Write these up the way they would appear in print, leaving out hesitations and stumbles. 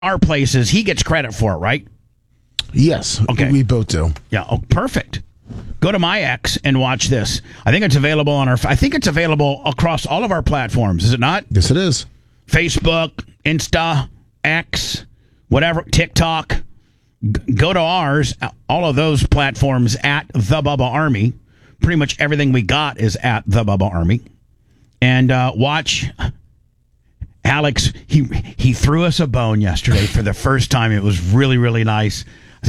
our places, he gets credit for it, right? Yes. Okay. We both do. Yeah. Oh, perfect. Go to my X and watch this. I think it's available on I think it's available across all of our platforms. Is it not? Yes, it is. Facebook, Insta, X, whatever, TikTok. Go to ours. All of those platforms at The Bubba Army. Pretty much everything we got is at The Bubba Army. And watch Alex. He threw us a bone yesterday for the first time. It was really, really nice.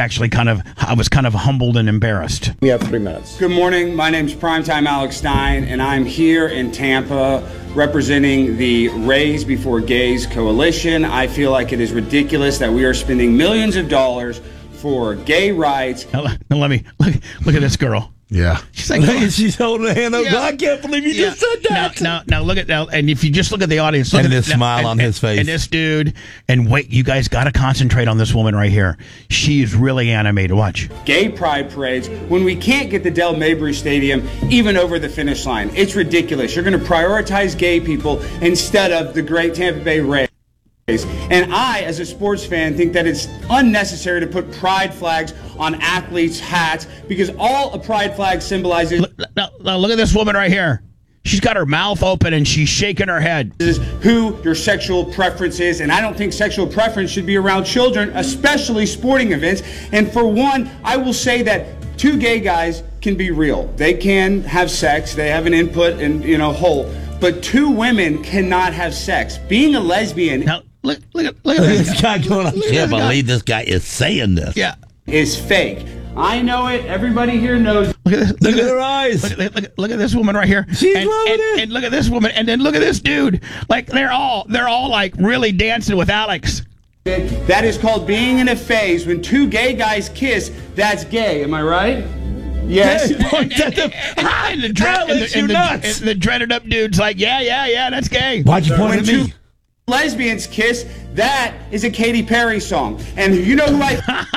I was kind of humbled and embarrassed. We have 3 minutes. Good morning. My name's Primetime Alex Stein, and I'm here in Tampa representing the Raise Before Gays Coalition. I feel like it is ridiculous that we are spending millions of dollars for gay rights. Now let me look at this girl. Yeah. She's like, she's holding her hand up. Yeah. I can't believe you just said that. Now look at and if you just look at the audience, look And at this smile on his face. and this dude, and wait, you guys got to concentrate on this woman right here. She is really animated. Watch. Gay pride parades when we can't get the Del Mabry Stadium even over the finish line. It's ridiculous. You're going to prioritize gay people instead of the great Tampa Bay Rays. And I, as a sports fan, think that it's unnecessary to put pride flags on athletes' hats because all a pride flag symbolizes Now look at this woman right here. She's got her mouth open and she's shaking her head. is who your sexual preference is, and I don't think sexual preference should be around children, especially sporting events. And for one, I will say that 2 gay guys can be real. They can have sex. They have an input and whole. But 2 women cannot have sex. Being a lesbian Now look at this This guy going, I can't believe this guy is saying this. Yeah. is fake. I know it. Everybody here knows. Look at this. Look at her eyes. Look at this woman right here. She's and, loving it. And look at this woman. And then look at this dude. Like they're all like really dancing with Alex. That is called being in a phase. When 2 gay guys kiss, that's gay. Am I right? Yes. And the dreaded up dude's like, yeah, that's gay. Why'd you point When at 2 me? lesbians kiss, that is a Katy Perry song. And you know who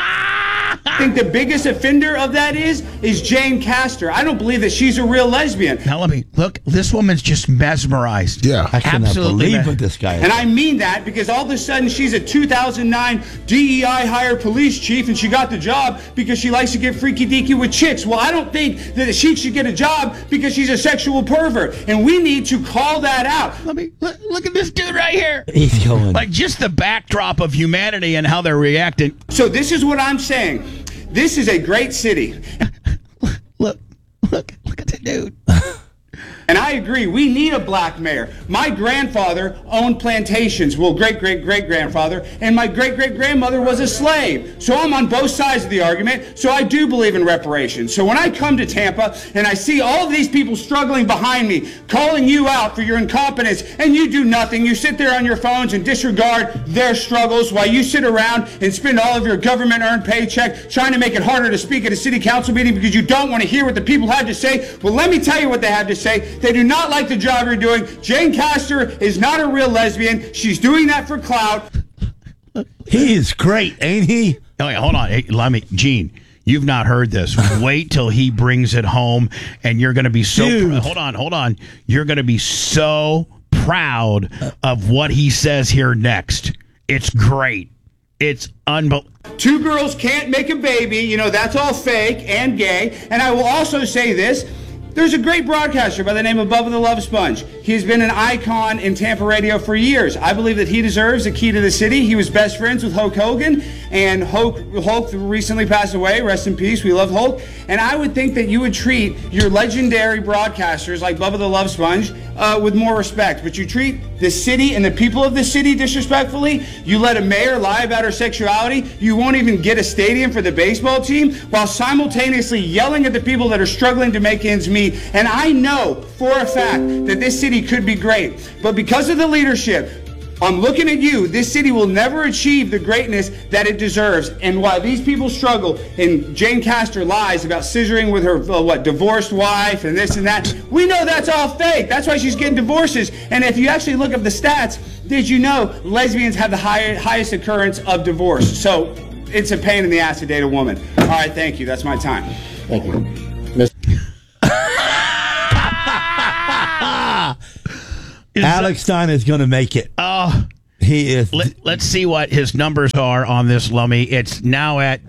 I think the biggest offender of that is Jane Castor. I don't believe that she's a real lesbian. Now let me look. This woman's just mesmerized. Yeah. I cannot Absolutely, believe man. what this guy is. And I mean that because all of a sudden she's a 2009 DEI hired police chief and she got the job because she likes to get freaky deaky with chicks. Well, I don't think that she should get a job because she's a sexual pervert. And we need to call that out. Let me look at this dude right here. He's going. Like just the backdrop of humanity and how they're reacting. So this is what I'm saying. This is a great city. Look at the dude. And I agree, we need a black mayor. My grandfather owned plantations, well, great-great-great-grandfather, and my great-great-grandmother was a slave. So I'm on both sides of the argument, so I do believe in reparations. So when I come to Tampa and I see all of these people struggling behind me, calling you out for your incompetence, and you do nothing, you sit there on your phones and disregard their struggles while you sit around and spend all of your government-earned paycheck trying to make it harder to speak at a city council meeting because you don't want to hear what the people have to say. Well, let me tell you what they have to say. They do not like the job you're doing. Jane Castor is not a real lesbian. She's doing that for clout. He is great, ain't he? Oh, wait, hold on. Hey, Gene, you've not heard this. Wait till he brings it home, and you're going to be so... Hold on. You're going to be so proud of what he says here next. It's great. It's unbelievable. 2 girls can't make a baby. That's all fake and gay. And I will also say this. There's a great broadcaster by the name of Bubba the Love Sponge. He's been an icon in Tampa radio for years. I believe that he deserves the key to the city. He was best friends with Hulk Hogan, and Hulk recently passed away. Rest in peace. We love Hulk. And I would think that you would treat your legendary broadcasters like Bubba the Love Sponge with more respect. But you treat the city and the people of the city disrespectfully. You let a mayor lie about her sexuality. You won't even get a stadium for the baseball team while simultaneously yelling at the people that are struggling to make ends meet. And I know for a fact that this city could be great. But because of the leadership, I'm looking at you. This city will never achieve the greatness that it deserves. And while these people struggle, and Jane Castor lies about scissoring with her divorced wife and this and that, we know that's all fake. That's why she's getting divorces. And if you actually look up the stats, did you know lesbians have the highest occurrence of divorce? So it's a pain in the ass to date a woman. All right, thank you. That's my time. Thank you. Alex Stein is going to make it. Oh, He He is. Let's see what his numbers are on this, Lummy. It's now at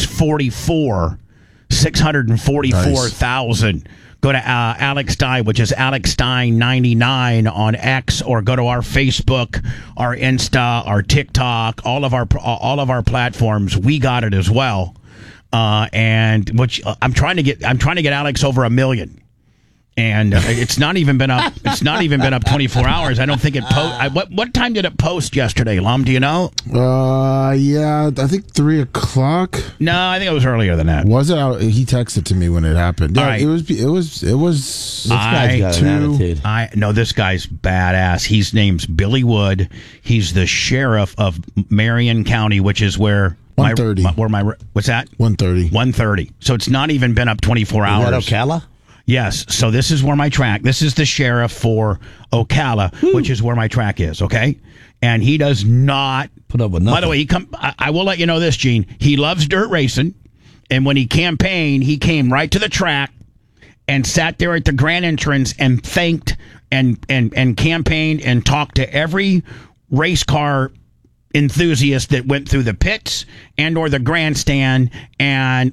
644,000. Go to Alex Stein, which is Alex Stein 99 on X, or go to our Facebook, our Insta, our TikTok, all of our platforms. We got it as well, and which I'm trying to get Alex over 1 million. And it's not even been up. It's not even been up 24 hours. I don't think it what time did it post yesterday, Lum? Do you know? Yeah, I think 3:00. No, I think it was earlier than that. Was it? He texted to me when it happened. Yeah, right. It was. This guy's got an attitude. This guy's badass. His name's Billy Wood. He's the sheriff of Marion County, which is where 130. What's that? 130. 130. So it's not even been up 24 hours. Is that Ocala? Yes. So this is where my track. This is the sheriff for Ocala, which is where my track is. Okay, and he does not put up with nothing. By the way, I will let you know this, Gene. He loves dirt racing, and when he campaigned, he came right to the track and sat there at the grand entrance and thanked and campaigned and talked to every race car enthusiast that went through the pits and or the grandstand, and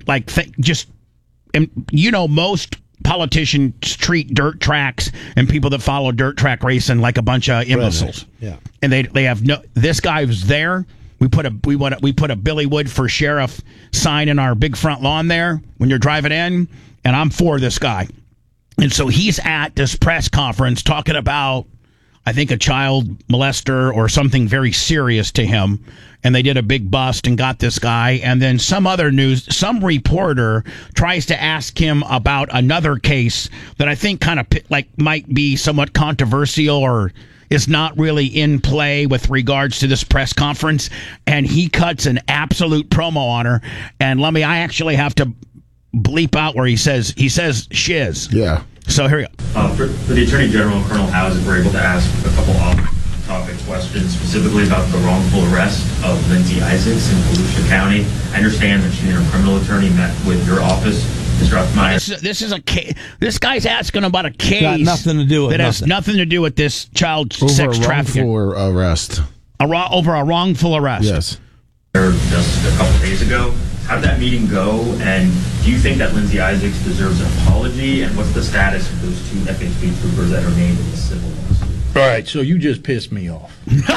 most politicians treat dirt tracks and people that follow dirt track racing like a bunch of imbeciles. Yeah. And they have no. This guy was there. We put a Billy Wood for sheriff sign in our big front lawn there when you're driving in, and I'm for this guy. And so he's at this press conference talking about, I think, a child molester or something very serious to him. And they did a big bust and got this guy. And then some reporter tries to ask him about another case that I think kind of might be somewhat controversial or is not really in play with regards to this press conference. And he cuts an absolute promo on her. And Lummy, I actually have to bleep out where he says shiz. Yeah. So here we go. For the Attorney General, Colonel Howes, if we're able to ask a couple off-topic questions, specifically about the wrongful arrest of Lindsay Isaacs in Volusia County. I understand that she and her criminal attorney met with your office, Mr. Uthmeyer. This is a case. This guy's asking about a case Got nothing to do with that has nothing to do with this child sex trafficking. Over a wrongful arrest. Over a wrongful arrest. Yes. Just a couple days ago. How did that meeting go? And do you think that Lindsay Isaacs deserves an apology? And what's the status of those 2 FHP troopers that are named in the civil lawsuit? All right, so you just pissed me off.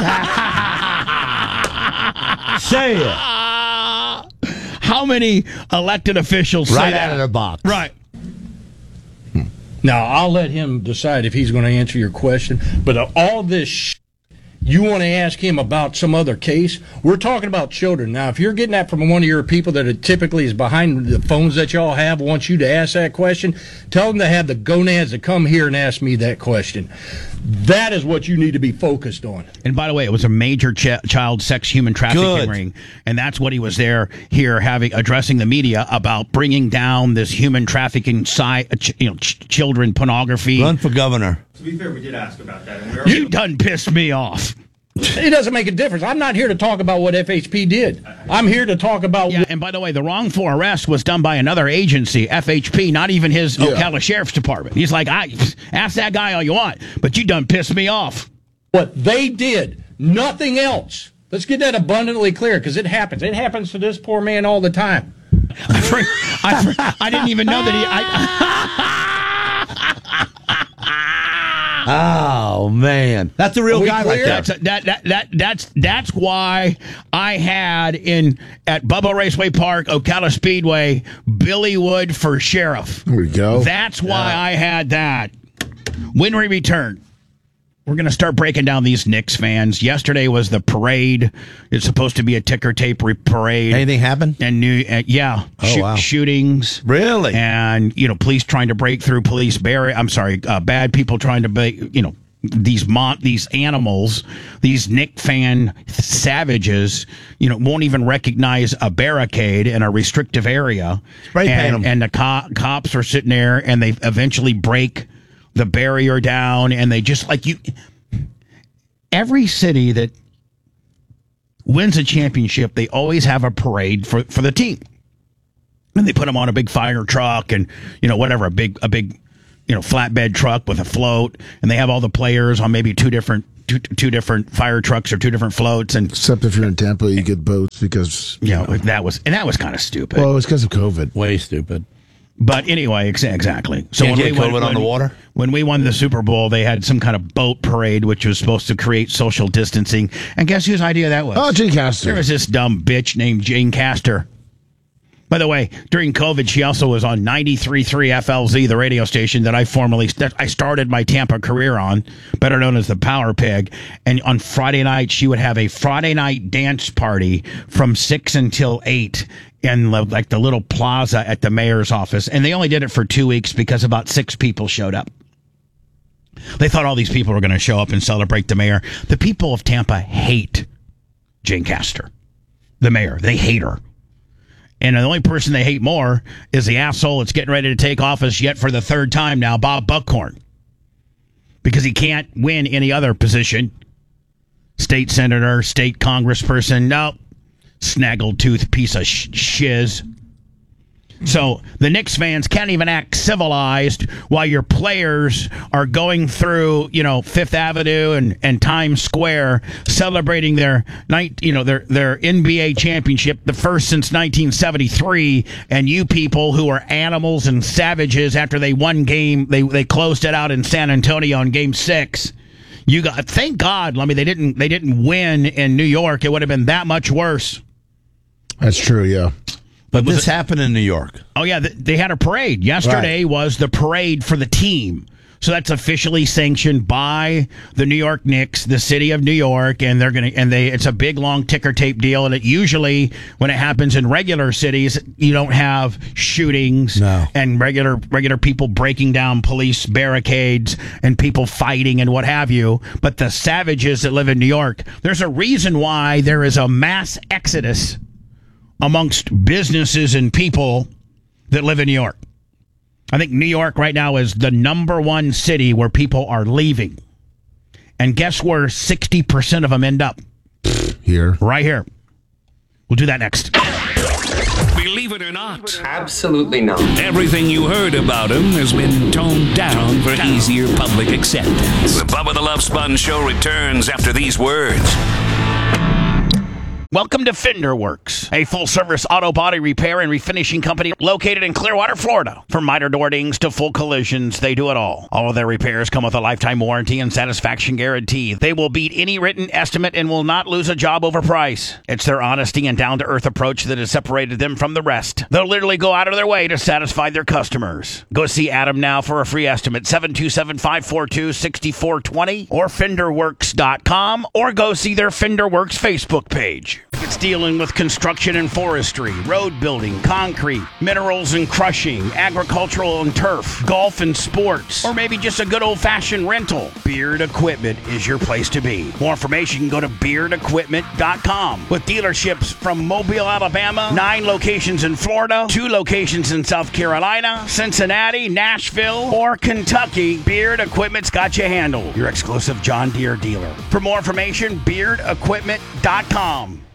Say it. How many elected officials say Right that? out of their box. Right. Now, I'll let him decide if he's going to answer your question. But all this you want to ask him about some other case? We're talking about children. Now, if you're getting that from one of your people that typically is behind the phones that y'all have, wants you to ask that question, tell them to have the gonads to come here and ask me that question. That is what you need to be focused on. And by the way, it was a major child sex human trafficking ring, and that's what he was addressing the media about, bringing down this human trafficking children pornography. Run for governor. To be fair, we did ask about that. And you done pissed me off. It doesn't make a difference. I'm not here to talk about what FHP did. I'm here to talk about... Yeah, and by the way, the wrongful arrest was done by another agency, FHP, not even his Ocala Sheriff's Department. He's like, ask that guy all you want, but you done pissed me off. What they did, nothing else. Let's get that abundantly clear, because it happens. It happens to this poor man all the time. I didn't even know that he... Oh man, that's a real guy right there. That's why I had at Bubba Raceway Park, Ocala Speedway, Billy Wood for sheriff. There we go. That's why I had that. When we return, we're going to start breaking down these Knicks fans. Yesterday was the parade. It's supposed to be a ticker tape parade. Anything happen? And wow. Shootings. Really? And police trying to break through police barrier. I'm sorry, bad people trying to these animals, these Knick fan savages, won't even recognize a barricade in a restrictive area. Spray paint them. And the cops are sitting there, and they eventually break the barrier down, and they just every city that wins a championship, they always have a parade for the team, and they put them on a big fire truck and whatever, a big flatbed truck with a float, and they have all the players on maybe 2 different two different fire trucks or two different floats, and Except if you're in Tampa, you get boats because that was kind of stupid. Well, it was because of COVID. Way stupid. But anyway, exactly. So Can't get COVID on the water? When we won the Super Bowl, they had some kind of boat parade, which was supposed to create social distancing. And guess whose idea that was? Oh, Jane Castor. There was this dumb bitch named Jane Castor. By the way, during COVID, she also was on 93.3 FLZ, the radio station that I started my Tampa career on, better known as the Power Pig. And on Friday night, she would have a Friday night dance party from 6 until 8 in like the little plaza at the mayor's office. And they only did it for 2 weeks because about 6 people showed up. They thought all these people were going to show up and celebrate the mayor. The people of Tampa hate Jane Castor, the mayor. They hate her. And the only person they hate more is the asshole that's getting ready to take office yet for the third time now, Bob Buckhorn. Because he can't win any other position. State senator, state congressperson, no. Snaggletooth piece of shiz. So the Knicks fans can't even act civilized while your players are going through, Fifth Avenue and Times Square celebrating their NBA championship, the first since 1973, and you people who are animals and savages after they won they closed it out in San Antonio in Game 6. Thank God, they didn't win in New York. It would have been that much worse. That's true, yeah. But this happened in New York. Oh, yeah. They had a parade. Yesterday was the parade for the team. So that's officially sanctioned by the New York Knicks, the city of New York, and it's a big long ticker tape deal. And it usually, when it happens in regular cities, you don't have shootings and regular people breaking down police barricades and people fighting and what have you. But the savages that live in New York, there's a reason why there is a mass exodus amongst businesses and people that live in New York. I think New York right now is the number one city where people are leaving. And guess where 60% of them end up? Here. Right here. We'll do that next. Believe it or not. Absolutely not. Everything you heard about him has been toned down for easier public acceptance. The Bubba the Love Sponge Show returns after these words. Welcome to Fender Works, a full-service auto body repair and refinishing company located in Clearwater, Florida. From minor door dings to full collisions, they do it all. All of their repairs come with a lifetime warranty and satisfaction guarantee. They will beat any written estimate and will not lose a job over price. It's their honesty and down-to-earth approach that has separated them from the rest. They'll literally go out of their way to satisfy their customers. Go see Adam now for a free estimate, 727-542-6420 or FenderWorks.com, or go see their Fender Works Facebook page. It's dealing with construction and forestry, road building, concrete, minerals and crushing, agricultural and turf, golf and sports, or maybe just a good old-fashioned rental. Beard Equipment is your place to be. More information, go to BeardEquipment.com. With dealerships from Mobile, Alabama, 9 locations in Florida, 2 locations in South Carolina, Cincinnati, Nashville, or Kentucky, Beard Equipment's got you handled. Your exclusive John Deere dealer. For more information, BeardEquipment.com.